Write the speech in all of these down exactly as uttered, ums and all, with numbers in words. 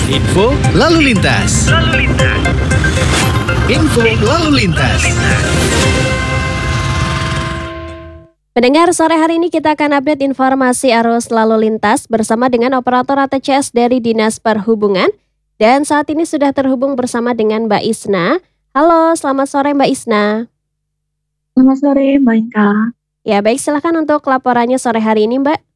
Info lalu lintas. Lalu lintas. Info lalu lintas. Pendengar, sore hari ini kita akan update informasi arus lalu lintas bersama dengan operator A T C S dari Dinas Perhubungan. Dan saat ini sudah terhubung bersama dengan Mbak Isna. Halo, selamat sore Mbak Isna. Selamat sore Mbak Inka. Ya baik, silakan untuk laporannya sore hari ini Mbak.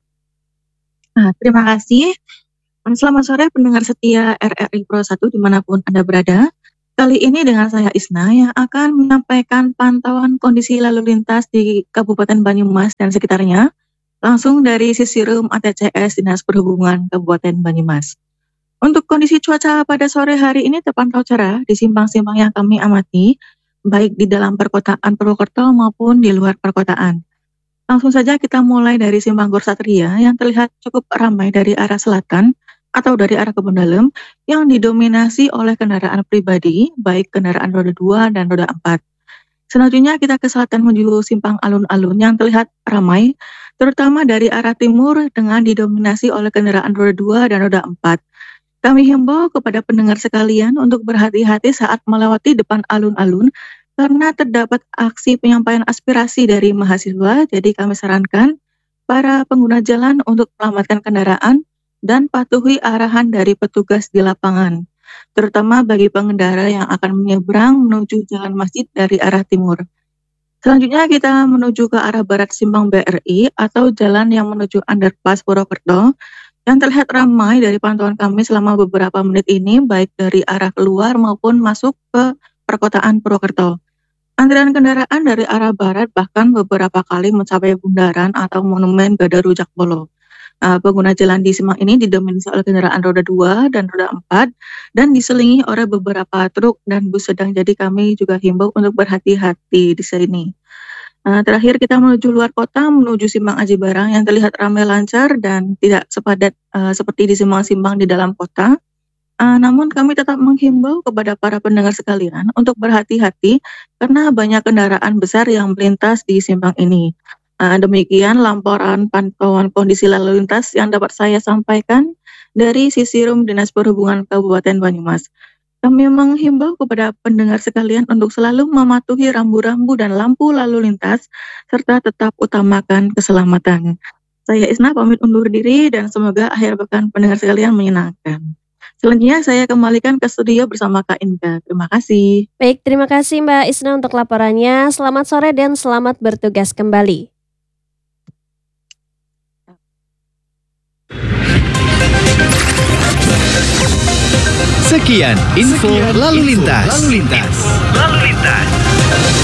Nah, terima kasih. Selamat sore pendengar setia R R I Pro satu dimanapun Anda berada. Kali ini dengan saya Isna yang akan menyampaikan pantauan kondisi lalu lintas di Kabupaten Banyumas dan sekitarnya langsung dari sisi room A T C S Dinas Perhubungan Kabupaten Banyumas. Untuk kondisi cuaca pada sore hari ini terpantau cerah di simpang-simpang yang kami amati, baik di dalam perkotaan Purwokerto maupun di luar perkotaan. Langsung saja kita mulai dari simpang Gor Satria yang terlihat cukup ramai dari arah selatan atau dari arah Kebon Dalem yang didominasi oleh kendaraan pribadi, baik kendaraan roda dua dan roda empat. Selanjutnya kita ke selatan menuju simpang alun-alun yang terlihat ramai, terutama dari arah timur dengan didominasi oleh kendaraan roda dua dan roda empat. Kami himbau kepada pendengar sekalian untuk berhati-hati saat melewati depan alun-alun karena terdapat aksi penyampaian aspirasi dari mahasiswa, jadi kami sarankan para pengguna jalan untuk menyelamatkan kendaraan dan patuhi arahan dari petugas di lapangan, terutama bagi pengendara yang akan menyeberang menuju jalan masjid dari arah timur. Selanjutnya kita menuju ke arah barat simpang B R I atau jalan yang menuju underpass Purwokerto yang terlihat ramai dari pantauan kami selama beberapa menit ini, baik dari arah keluar maupun masuk ke perkotaan Purwokerto. Antrian kendaraan dari arah barat bahkan beberapa kali mencapai bundaran atau monumen Gada Rujak Polo. Uh, pengguna jalan di simpang ini didominasi oleh kendaraan roda dua dan roda empat dan diselingi oleh beberapa truk dan bus sedang, jadi kami juga himbau untuk berhati-hati di sini. Uh, terakhir kita menuju luar kota, menuju simpang Aji Barang yang terlihat ramai lancar dan tidak sepadat uh, seperti di simpang-simpang di dalam kota. Uh, namun kami tetap menghimbau kepada para pendengar sekalian untuk berhati-hati karena banyak kendaraan besar yang melintas di simpang ini. Uh, demikian laporan pantauan kondisi lalu lintas yang dapat saya sampaikan dari sisi room Dinas Perhubungan Kabupaten Banyumas. Kami menghimbau kepada pendengar sekalian untuk selalu mematuhi rambu-rambu dan lampu lalu lintas serta tetap utamakan keselamatan. Saya Isna pamit undur diri dan semoga akhir pekan pendengar sekalian menyenangkan. Selanjutnya saya kembalikan ke studio bersama Kak Inka. Terima kasih. Baik, terima kasih Mbak Isna untuk laporannya. Selamat sore dan selamat bertugas kembali. Sekian info lalu lintas. Lalu lintas. Lalu lintas.